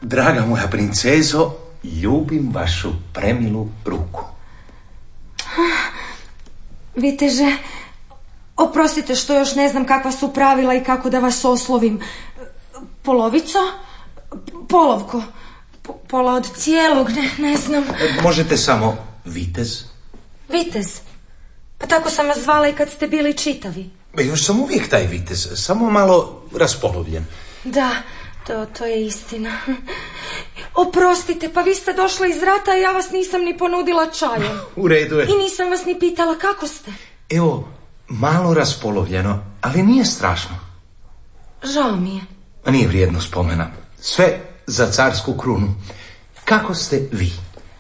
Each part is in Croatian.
Draga moja princezo, ljubim vašu premilu ruku. Viteže, oprostite što još ne znam kakva su pravila i kako da vas oslovim. Polovico? Polovko? Pola od cijelog, ne znam. Možete samo vitez. Vitez? Pa tako sam vas zvala i kad ste bili čitavi. Još sam uvijek taj vitez, samo malo raspolovljen. Da, to je istina. Oprostite, pa vi ste došli iz rata, a ja vas nisam ni ponudila čajem. U redu je. I nisam vas ni pitala kako ste. Evo, malo raspolovljeno, ali nije strašno. Žao mi je. A nije vrijedno spomena. Sve za carsku krunu. Kako ste vi?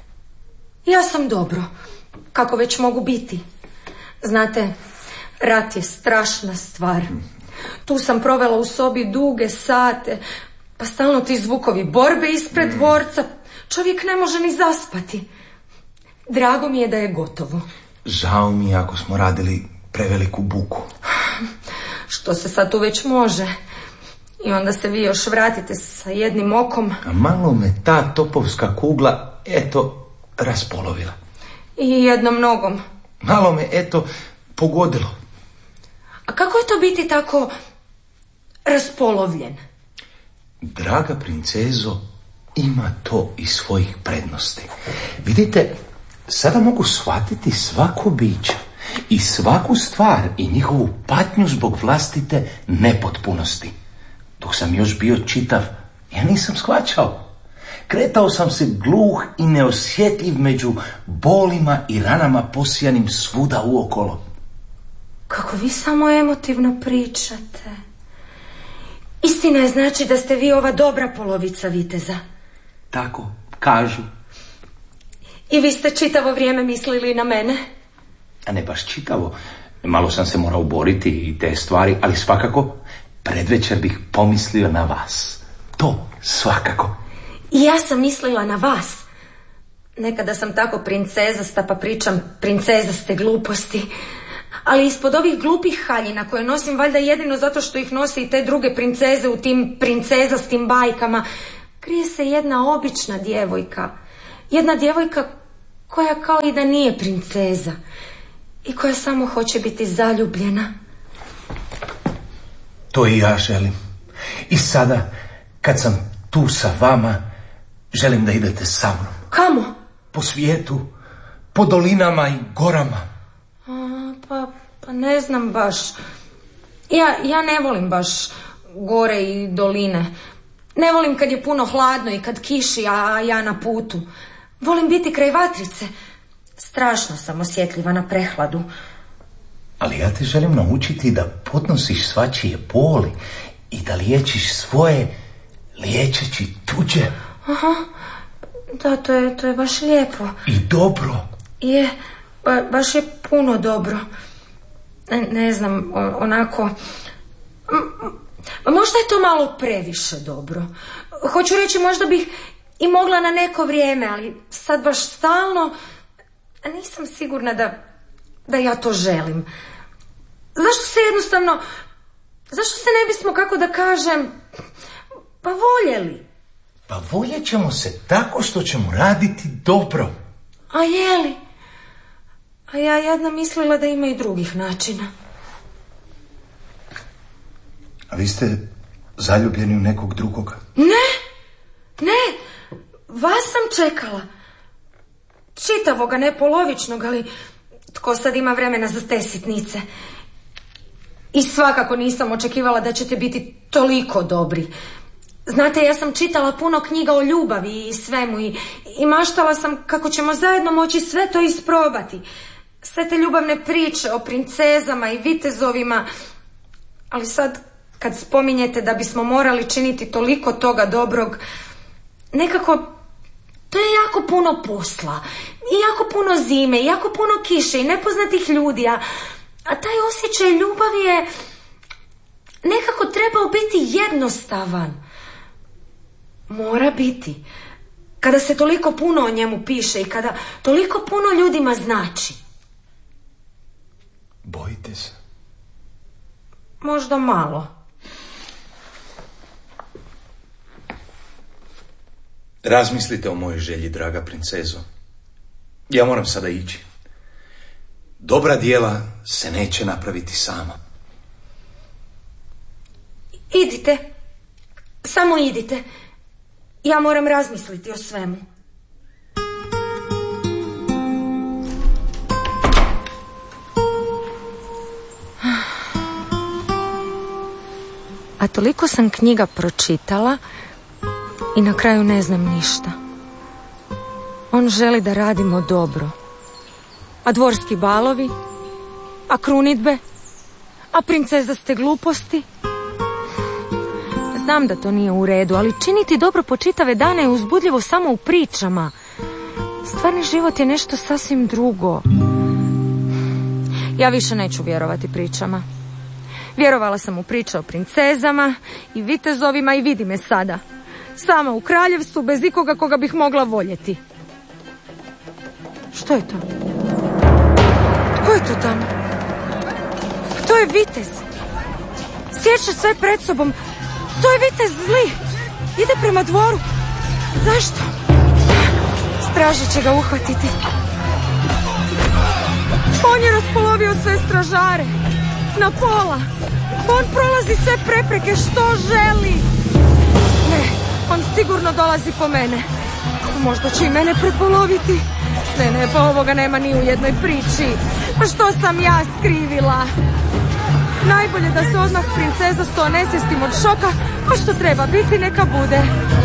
Ja sam dobro. Kako već mogu biti. Znate, rat je strašna stvar. Tu sam provela u sobi duge sate, pa stalno ti zvukovi borbe ispred dvorca. Čovjek ne može ni zaspati. Drago mi je da je gotovo. Žao mi je ako smo radili preveliku buku. Što se sad tu već može? I onda se vi još vratite sa jednim okom. A malo me ta topovska kugla, eto, raspolovila. I jednom nogom. Malo me, eto, pogodilo. A kako je to biti tako raspolovljen? Draga princezo, ima to i svojih prednosti. Vidite, sada mogu shvatiti svako biće i svaku stvar i njihovu patnju zbog vlastite nepotpunosti. Dok sam još bio čitav, ja nisam shvaćao. Kretao sam se gluh i neosjetljiv među bolima i ranama posijanim svuda uokolo. Kako vi samo emotivno pričate. Istina je znači da ste vi ova dobra polovica viteza. Tako kažu. I vi ste čitavo vrijeme mislili na mene? A ne baš čitavo. Malo sam se morao boriti i te stvari, ali svakako predvečer bih pomislio na vas. To svakako. I ja sam mislila na vas. Nekada sam tako princezasta pa pričam princezaste gluposti. Ali ispod ovih glupih haljina koje nosim valjda jedino zato što ih nose i te druge princeze u tim princezastim bajkama, krije se jedna obična djevojka. Jedna djevojka koja kao i da nije princeza i koja samo hoće biti zaljubljena. To i ja želim. I sada, kad sam tu sa vama, želim da idete sa mnom. Kamo? Po svijetu, po dolinama i gorama. Pa ne znam baš. Ja ne volim baš gore i doline. Ne volim kad je puno hladno i kad kiši, a ja na putu. Volim biti kraj vatrice. Strašno sam osjetljiva na prehladu. Ali ja te želim naučiti da podnosiš svačije boli i da liječiš svoje, liječeći tuđe. Aha, da, to je baš lijepo. I dobro. Je, baš je puno dobro. Ne znam, onako... Možda je to malo previše dobro. Hoću reći, možda bih i mogla na neko vrijeme, ali sad baš stalno nisam sigurna da ja to želim. Zašto se ne bismo, kako da kažem, pa voljeli? Pa voljet ćemo se tako što ćemo raditi dobro. A je li? A ja jedna mislila da ima i drugih načina. A vi ste zaljubljeni u nekog drugog? Ne, vas sam čekala. Čitavoga, ne polovičnog, ali tko sad ima vremena za te sitnice? I svakako nisam očekivala da ćete biti toliko dobri. Znate, ja sam čitala puno knjiga o ljubavi i svemu i maštala sam kako ćemo zajedno moći sve to isprobati. Sve te ljubavne priče o princezama i vitezovima. Ali sad, kad spominjete da bismo morali činiti toliko toga dobrog, nekako to je jako puno posla. I jako puno zime, i jako puno kiše i nepoznatih ljudi, a taj osjećaj ljubavi je nekako trebao biti jednostavan. Mora biti. Kada se toliko puno o njemu piše i kada toliko puno ljudima znači. Bojite se? Možda malo. Razmislite o mojoj želji, draga princezo. Ja moram sada ići. Dobra djela se neće napraviti sama. Idite. Samo idite. Ja moram razmisliti o svemu. A toliko sam knjiga pročitala i na kraju ne znam ništa. On želi da radimo dobro. A dvorski balovi? A krunidbe? A princezaste gluposti? Znam da to nije u redu, ali činiti dobro po čitave dane je uzbudljivo samo u pričama. Stvarni život je nešto sasvim drugo. Ja više neću vjerovati pričama. Vjerovala sam u priče o princezama i vitezovima i vidi me sada. Sama u kraljevstvu bez ikoga koga bih mogla voljeti. Što je to? Tko je to tamo? To je vitez. Sjeća sve pred sobom. To je vitez zli. Ide prema dvoru. Zašto? Straže će ga uhvatiti. On je raspolovio sve stražare. Na pola. On prolazi sve prepreke. Što želi? Ne, on sigurno dolazi po mene. Možda će i mene prepoloviti. Ne, pa ovoga nema ni u jednoj priči. Pa što sam ja skrivila? Najbolje da se odmah princezasto onesvjestim od šoka, pa što treba biti neka bude.